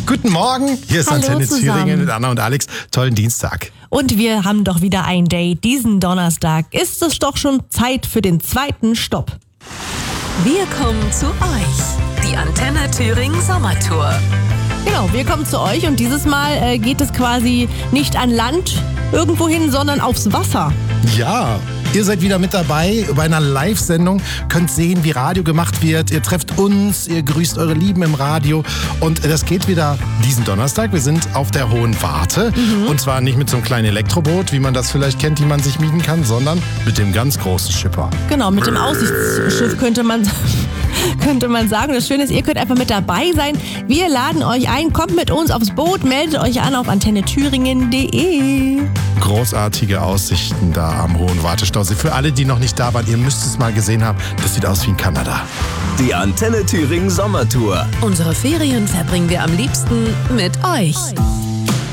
Guten Morgen, hier ist Hallo Antenne zusammen. Thüringen mit Anna und Alex. Tollen Dienstag. Und wir haben doch wieder ein Date. Diesen Donnerstag ist es doch schon Zeit für den zweiten Stopp. Wir kommen zu euch. Die Antenne Thüringen Sommertour. Genau, wir kommen zu euch und dieses Mal geht es quasi nicht an Land irgendwo hin, sondern aufs Wasser. Ja, ihr seid wieder mit dabei bei einer Live-Sendung. Könnt sehen, wie Radio gemacht wird. Ihr trefft uns, ihr grüßt eure Lieben im Radio. Und das geht wieder diesen Donnerstag. Wir sind auf der Hohen Warte. Und zwar nicht mit so einem kleinen Elektroboot, wie man das vielleicht kennt, die man sich mieten kann, sondern mit dem ganz großen Schipper. Genau, mit dem Aussichtsschiff könnte man sagen. Das Schöne ist, ihr könnt einfach mit dabei sein. Wir laden euch ein, kommt mit uns aufs Boot, meldet euch an auf antennethüringen.de. Großartige Aussichten da am Hohen Wartestausee. Für alle, die noch nicht da waren, ihr müsst es mal gesehen haben. Das sieht aus wie in Kanada. Die Antenne Thüringen Sommertour. Unsere Ferien verbringen wir am liebsten mit euch.